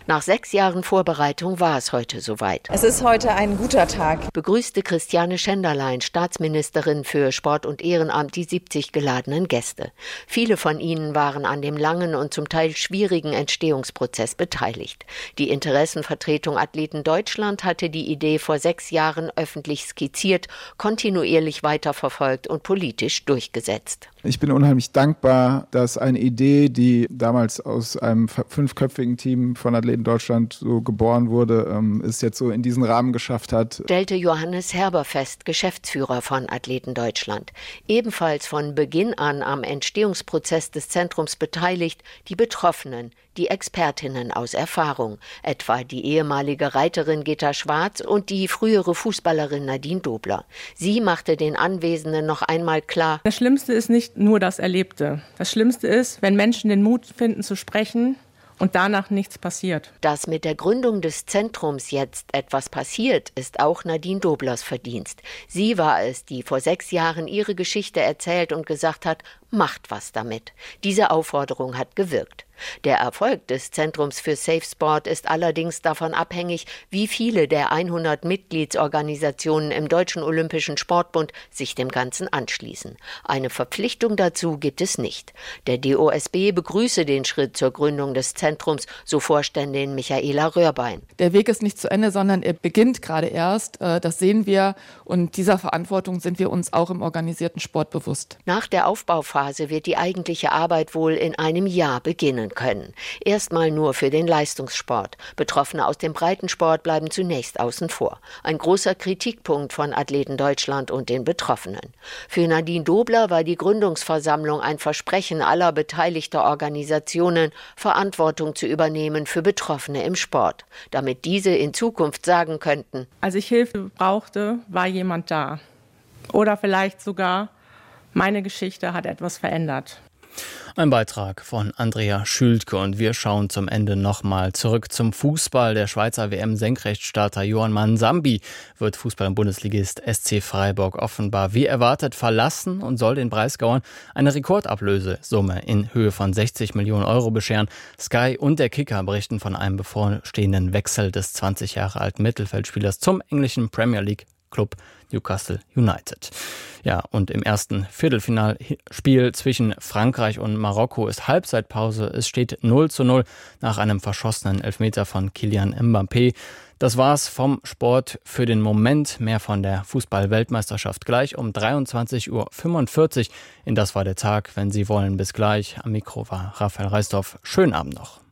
Nach 6 Jahren Vorbereitung war es heute soweit. Es ist heute ein guter Tag, begrüßte Christiane Schenderlein, Staatsministerin für Sport und Ehrenamt, die 70 geladenen Gäste. Viele von ihnen waren an dem langen und zum Teil schwierigen Entstehungsprozess beteiligt. Die Interessenvertretung Athleten Deutschland hatte die Idee vor 6 Jahren öffentlich skizziert, kontinuierlich weiterverfolgt und politisch durchgesetzt. Ich bin unheimlich dankbar, dass eine Idee, die damals aus einem 5-köpfigen Team von Athleten Deutschland so geboren wurde, es jetzt so in diesen Rahmen geschafft hat. Stellte Johannes Herber fest, Geschäftsführer von Athleten Deutschland. Ebenfalls von Beginn an am Entstehungsprozess des Zentrums beteiligt, die Betroffenen, die Expertinnen aus Erfahrung, etwa die ehemalige Reiterin Gitta Schwarz und die frühere Fußballerin Nadine Dobler. Sie machte den Anwesenden noch einmal klar: Das Schlimmste ist nicht nur das Erlebte. Das Schlimmste ist, wenn Menschen den Mut finden zu sprechen und danach nichts passiert. Dass mit der Gründung des Zentrums jetzt etwas passiert, ist auch Nadine Doblers Verdienst. Sie war es, die vor 6 Jahren ihre Geschichte erzählt und gesagt hat: Macht was damit. Diese Aufforderung hat gewirkt. Der Erfolg des Zentrums für Safe Sport ist allerdings davon abhängig, wie viele der 100 Mitgliedsorganisationen im Deutschen Olympischen Sportbund sich dem Ganzen anschließen. Eine Verpflichtung dazu gibt es nicht. Der DOSB begrüße den Schritt zur Gründung des Zentrums, so Vorständin Michaela Röhrbein. Der Weg ist nicht zu Ende, sondern er beginnt gerade erst. Das sehen wir, und dieser Verantwortung sind wir uns auch im organisierten Sport bewusst. Nach der Aufbauphase wird die eigentliche Arbeit wohl in einem Jahr beginnen können. Erstmal nur für den Leistungssport. Betroffene aus dem Breitensport bleiben zunächst außen vor. Ein großer Kritikpunkt von Athleten Deutschland und den Betroffenen. Für Nadine Dobler war die Gründungsversammlung ein Versprechen aller beteiligter Organisationen, Verantwortung zu übernehmen für Betroffene im Sport, damit diese in Zukunft sagen könnten: Als ich Hilfe brauchte, war jemand da. Oder vielleicht sogar: Meine Geschichte hat etwas verändert. Ein Beitrag von Andrea Schültke, und wir schauen zum Ende nochmal zurück zum Fußball. Der Schweizer WM-Senkrechtstarter Johann Mansambi wird Fußball-Bundesligist SC Freiburg offenbar wie erwartet verlassen und soll den Breisgauern eine Rekordablösesumme in Höhe von 60 Millionen Euro bescheren. Sky und der Kicker berichten von einem bevorstehenden Wechsel des 20 Jahre alten Mittelfeldspielers zum englischen Premier League Club Newcastle United. Ja, und im ersten Viertelfinalspiel zwischen Frankreich und Marokko ist Halbzeitpause. Es steht 0:0 nach einem verschossenen Elfmeter von Kylian Mbappé. Das war's vom Sport für den Moment. Mehr von der Fußball-Weltmeisterschaft gleich um 23:45 Uhr. Das war der Tag, wenn Sie wollen. Bis gleich. Am Mikro war Raphael Reisdorf. Schönen Abend noch.